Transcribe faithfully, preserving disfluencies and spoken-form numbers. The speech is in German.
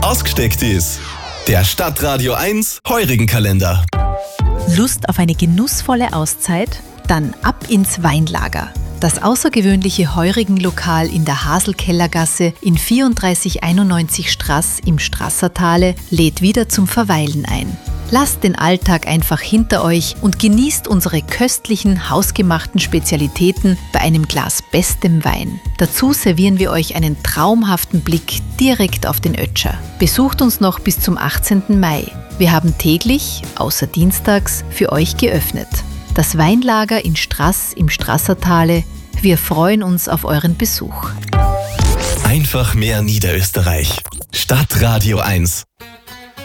ausgesteckt ist. Der Stadtradio eins Heurigenkalender. Lust auf eine genussvolle Auszeit? Dann ab ins Weinlager. Das außergewöhnliche Heurigenlokal in der Haselkellergasse in vierunddreißig einundneunzig Straß im Strassertale lädt wieder zum Verweilen ein. Lasst den Alltag einfach hinter euch und genießt unsere köstlichen, hausgemachten Spezialitäten bei einem Glas bestem Wein. Dazu servieren wir euch einen traumhaften Blick direkt auf den Ötscher. Besucht uns noch bis zum achtzehnten Mai. Wir haben täglich, außer dienstags, für euch geöffnet. Das Weinlager in Straß im Strassertale. Wir freuen uns auf euren Besuch. Einfach mehr Niederösterreich. Stadtradio eins.